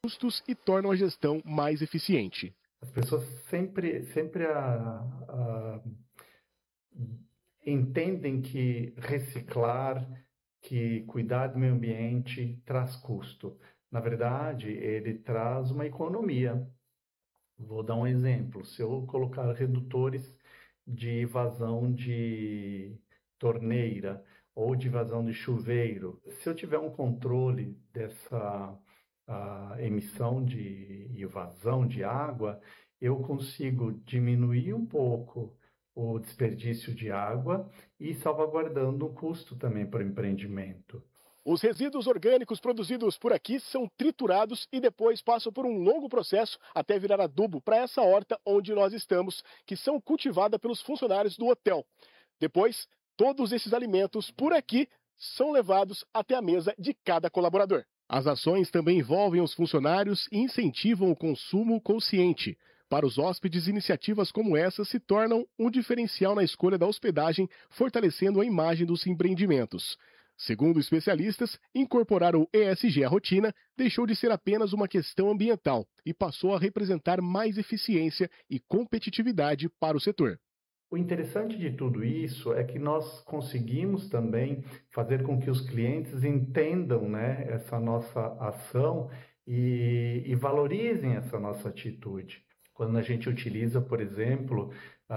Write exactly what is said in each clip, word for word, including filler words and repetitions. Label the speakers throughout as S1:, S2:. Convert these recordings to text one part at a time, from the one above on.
S1: custos e tornam a gestão mais eficiente.
S2: As pessoas sempre, sempre a, a, entendem que reciclar, que cuidar do meio ambiente traz custo. Na verdade, ele traz uma economia. Vou dar um exemplo. Se eu colocar redutores de vazão de torneira ou de vazão de chuveiro, se eu tiver um controle dessa a emissão de e vazão de água, eu consigo diminuir um pouco o desperdício de água e salvaguardando o custo também para o empreendimento.
S1: Os resíduos orgânicos produzidos por aqui são triturados e depois passam por um longo processo até virar adubo para essa horta onde nós estamos, que são cultivadas pelos funcionários do hotel. Depois, todos esses alimentos por aqui são levados até a mesa de cada colaborador. As ações também envolvem os funcionários e incentivam o consumo consciente. Para os hóspedes, iniciativas como essa se tornam um diferencial na escolha da hospedagem, fortalecendo a imagem dos empreendimentos. Segundo especialistas, incorporar o E S G à rotina deixou de ser apenas uma questão ambiental e passou a representar mais eficiência e competitividade para o setor.
S2: O interessante de tudo isso é que nós conseguimos também fazer com que os clientes entendam, né, essa nossa ação e, e valorizem essa nossa atitude. Quando a gente utiliza, por exemplo,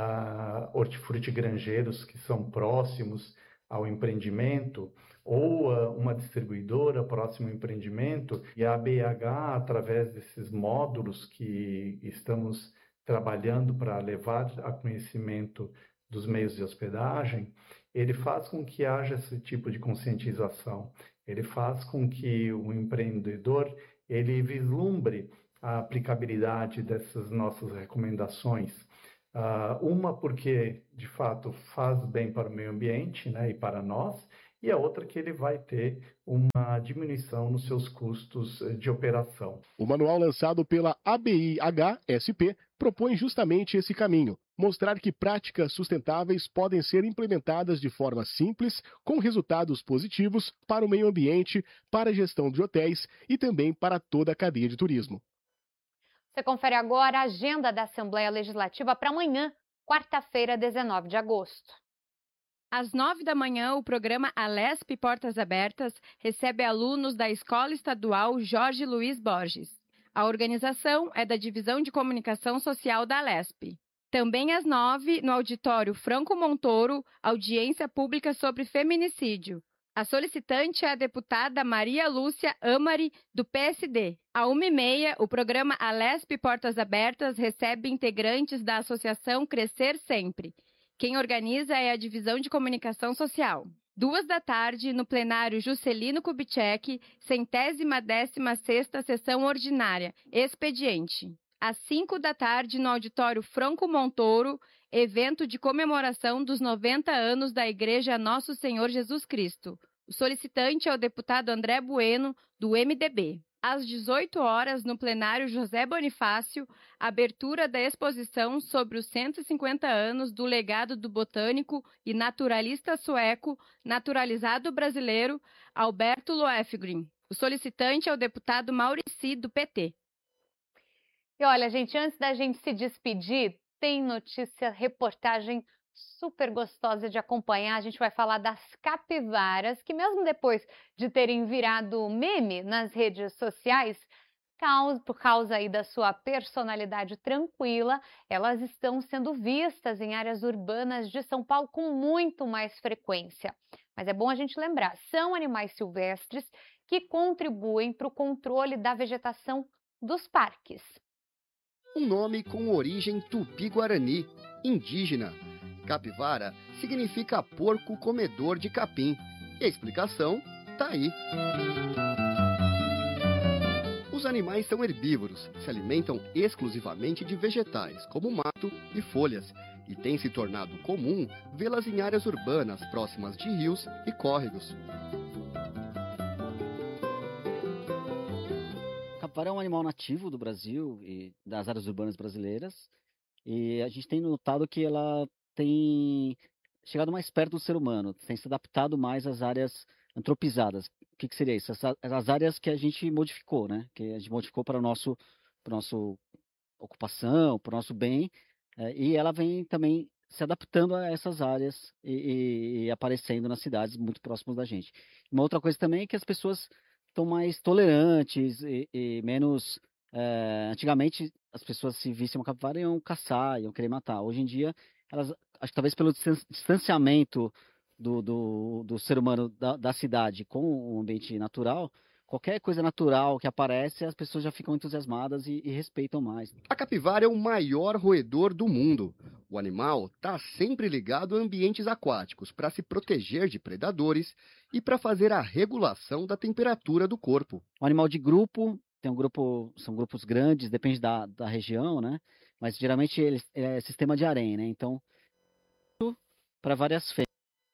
S2: a hortifruti granjeiros que são próximos ao empreendimento, ou uma distribuidora próximo ao empreendimento, e a B H, através desses módulos que estamos trabalhando para levar a conhecimento dos meios de hospedagem, ele faz com que haja esse tipo de conscientização. Ele faz com que o empreendedor ele vislumbre a aplicabilidade dessas nossas recomendações. Uh, uma porque, de fato, faz bem para o meio ambiente, né, e para nós, e a outra que ele vai ter uma diminuição nos seus custos de operação.
S1: O manual lançado pela A B I H S P propõe justamente esse caminho, mostrar que práticas sustentáveis podem ser implementadas de forma simples, com resultados positivos para o meio ambiente, para a gestão de hotéis e também para toda a cadeia de turismo.
S3: Você confere agora a agenda da Assembleia Legislativa para amanhã, quarta-feira, dezenove de agosto.
S4: Às nove da manhã, o programa Alesp Portas Abertas recebe alunos da Escola Estadual Jorge Luiz Borges. A organização é da Divisão de Comunicação Social da Alesp. Também às nove, no auditório Franco Montoro, audiência pública sobre feminicídio. A solicitante é a deputada Maria Lúcia Amari, do P S D. À uma e meia, o programa Alesp Portas Abertas recebe integrantes da Associação Crescer Sempre. Quem organiza é a Divisão de Comunicação Social. Duas da tarde, no plenário Juscelino Kubitschek, centésima décima sexta sessão ordinária, expediente. Às cinco da tarde, no auditório Franco Montoro, evento de comemoração dos noventa anos da Igreja Nosso Senhor Jesus Cristo. O solicitante é o deputado André Bueno, do M D B. Às dezoito horas, no plenário José Bonifácio, abertura da exposição sobre os cento e cinquenta anos do legado do botânico e naturalista sueco, naturalizado brasileiro, Alberto Loefgren. O solicitante é o deputado Maurici, do P T.
S3: E olha, gente, antes da gente se despedir, tem notícia, reportagem super gostosa de acompanhar. A gente vai falar das capivaras, que mesmo depois de terem virado meme nas redes sociais, por causa aí da sua personalidade tranquila, elas estão sendo vistas em áreas urbanas de São Paulo com muito mais frequência. Mas é bom a gente lembrar, são animais silvestres que contribuem para o controle da vegetação dos parques.
S5: Um nome com origem tupi-guarani, indígena. Capivara significa porco comedor de capim. E a explicação tá aí. Os animais são herbívoros, se alimentam exclusivamente de vegetais, como mato e folhas, e tem se tornado comum vê-las em áreas urbanas próximas de rios e córregos.
S6: Capivara é um animal nativo do Brasil e das áreas urbanas brasileiras, e a gente tem notado que ela tem chegado mais perto do ser humano, tem se adaptado mais às áreas antropizadas, que, que seria isso? As, as áreas que a gente modificou, né? Que a gente modificou para o nosso, para nosso ocupação, para o nosso bem, é, e ela vem também se adaptando a essas áreas e, e, e aparecendo nas cidades muito próximas da gente. Uma outra coisa também é que as pessoas estão mais tolerantes e, e menos... É, antigamente, as pessoas se vissem uma capivara iam caçar, iam querer matar. Hoje em dia, elas, acho que talvez pelo distanciamento do, do, do ser humano da, da cidade com o ambiente natural, qualquer coisa natural que aparece, as pessoas já ficam entusiasmadas e, e respeitam mais.
S5: A capivara é o maior roedor do mundo. O animal está sempre ligado a ambientes aquáticos para se proteger de predadores e para fazer a regulação da temperatura do corpo.
S6: Um animal de grupo, tem um grupo, são grupos grandes, depende da, da região, né? Mas geralmente ele é sistema de harém, né? Então, para várias fêmeas.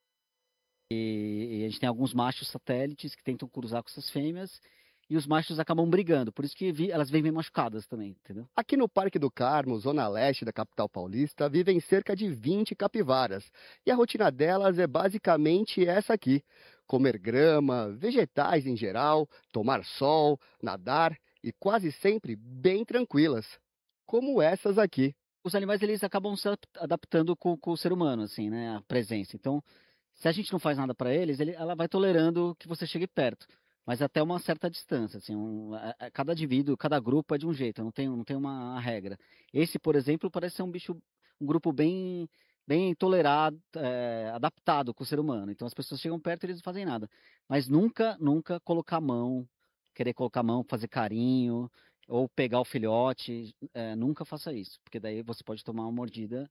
S6: E, e a gente tem alguns machos satélites que tentam cruzar com essas fêmeas e os machos acabam brigando, por isso que vi, elas vêm bem machucadas também, entendeu?
S5: Aqui no Parque do Carmo, zona leste da capital paulista, vivem cerca de vinte capivaras. E a rotina delas é basicamente essa aqui: comer grama, vegetais em geral, tomar sol, nadar e quase sempre bem tranquilas, como essas aqui.
S6: Os animais eles acabam se adaptando com, com o ser humano, assim, né? A presença. Então, se a gente não faz nada para eles, ele, ela vai tolerando que você chegue perto, mas até uma certa distância. Assim, um, a, a, cada indivíduo, cada grupo é de um jeito, não tem, não tem uma regra. Esse, por exemplo, parece ser um bicho, um grupo bem, bem tolerado, é, adaptado com o ser humano. Então as pessoas chegam perto e eles não fazem nada. Mas nunca, nunca colocar a mão, querer colocar a mão, fazer carinho, ou pegar o filhote, é, nunca faça isso, porque daí você pode tomar uma mordida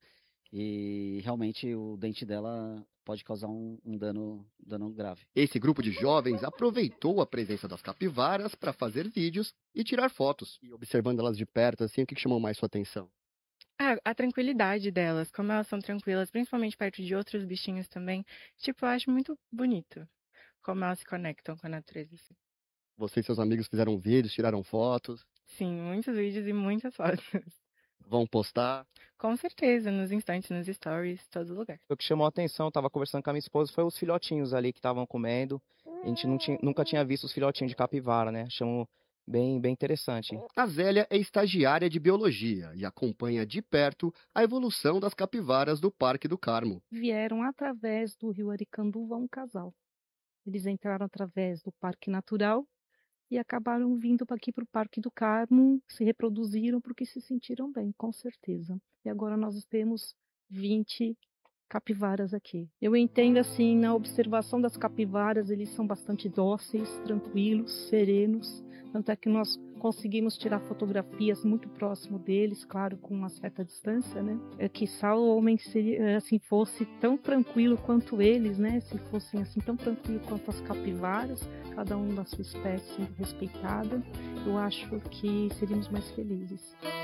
S6: e realmente o dente dela pode causar um, um dano, dano grave.
S5: Esse grupo de jovens aproveitou a presença das capivaras para fazer vídeos e tirar fotos. E observando elas de perto, assim, o que chamou mais sua atenção?
S7: Ah, a tranquilidade delas, como elas são tranquilas, principalmente perto de outros bichinhos também. Tipo, eu acho muito bonito como elas se conectam com a natureza. Assim.
S5: Você e seus amigos fizeram vídeos, tiraram fotos?
S7: Sim, muitos vídeos e muitas fotos.
S5: Vão postar?
S7: Com certeza, nos instantes, nos stories, todo lugar.
S8: O que chamou a atenção, eu tava conversando com a minha esposa, foi os filhotinhos ali que estavam comendo. A gente não tinha, nunca tinha visto os filhotinhos de capivara, né? Chamou bem, bem interessante.
S5: A Zélia é estagiária de biologia e acompanha de perto a evolução das capivaras do Parque do Carmo.
S9: Vieram através do rio Aricanduva um casal. Eles entraram através do Parque Natural e acabaram vindo aqui para o Parque do Carmo, se reproduziram porque se sentiram bem, com certeza. E agora nós temos vinte capivaras aqui. Eu entendo assim, na observação das capivaras, eles são bastante dóceis, tranquilos, serenos, tanto é que nós conseguimos tirar fotografias muito próximo deles, claro, com uma certa distância, né? É que só o homem seria, assim, fosse tão tranquilo quanto eles, né? Se fossem assim tão tranquilo quanto as capivaras, cada um da sua espécie respeitada, eu acho que seríamos mais felizes.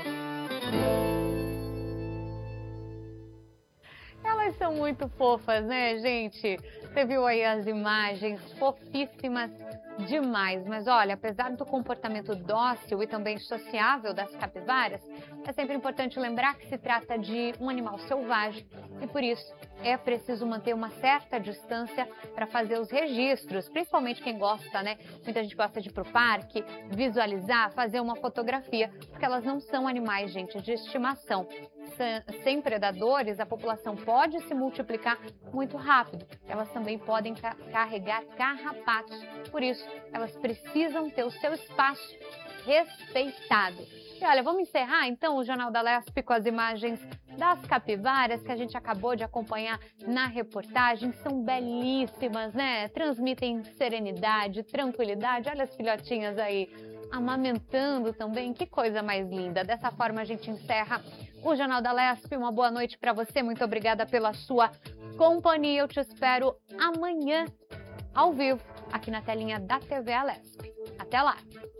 S3: Elas são muito fofas, né, gente? Você viu aí as imagens fofíssimas demais. Mas olha, apesar do comportamento dócil e também sociável das capivaras, é sempre importante lembrar que se trata de um animal selvagem e por isso é preciso manter uma certa distância para fazer os registros, principalmente quem gosta, né? Muita gente gosta de ir pro parque, visualizar, fazer uma fotografia, porque elas não são animais, gente, de estimação. Sem predadores, a população pode se multiplicar muito rápido. Elas também podem ca- carregar carrapatos. Por isso, elas precisam ter o seu espaço respeitado. E olha, vamos encerrar então o Jornal da Lespe com as imagens das capivaras que a gente acabou de acompanhar na reportagem. São belíssimas, né? Transmitem serenidade, tranquilidade. Olha as filhotinhas aí amamentando também. Que coisa mais linda. Dessa forma a gente encerra o Jornal da Lespe. Uma boa noite para você. Muito obrigada pela sua companhia. Eu te espero amanhã ao vivo aqui na telinha da T V Alesp. Até lá!